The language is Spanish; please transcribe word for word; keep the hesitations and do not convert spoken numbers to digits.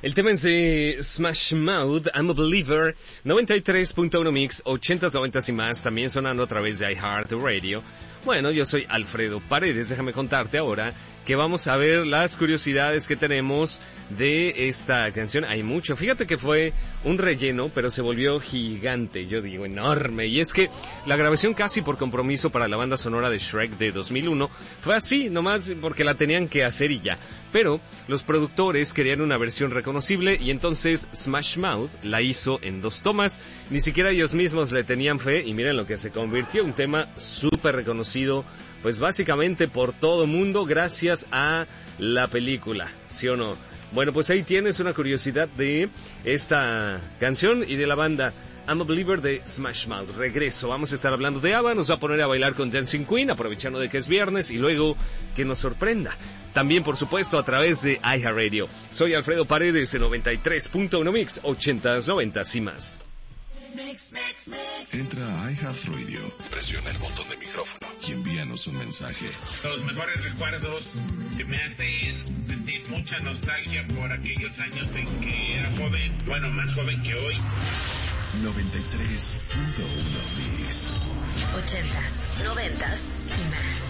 El tema es de Smash Mouth, I'm a Believer, noventa y tres punto uno Mix, ochentas, noventas y más, también sonando a través de iHeartRadio. Bueno, yo soy Alfredo Paredes, déjame contarte ahora que vamos a ver las curiosidades que tenemos de esta canción. Hay mucho, fíjate que fue un relleno, pero se volvió gigante, yo digo enorme, y es que la grabación casi por compromiso para la banda sonora de Shrek de dos mil uno fue así, nomás porque la tenían que hacer y ya, pero los productores querían una versión reconocible y entonces Smash Mouth la hizo en dos tomas, ni siquiera ellos mismos le tenían fe y miren lo que se convirtió, un tema súper reconocido, pues básicamente por todo mundo gracias a la película, ¿sí o no? Bueno, pues ahí tienes una curiosidad de esta canción y de la banda I'm a Believer de Smash Mouth. Regreso, vamos a estar hablando de ABBA, nos va a poner a bailar con Dancing Queen, aprovechando de que es viernes y luego que nos sorprenda. También, por supuesto, a través de iHeartRadio. Soy Alfredo Paredes, en noventa y tres punto uno Mix, ochentas, noventas y más. Entra a iHeartRadio, presiona el botón de micrófono y envíanos un mensaje. Los mejores recuerdos que me hacen sentir mucha nostalgia por aquellos años en que era joven, bueno, más joven que hoy. noventa y tres punto uno Mix. Ochentas, noventas y más.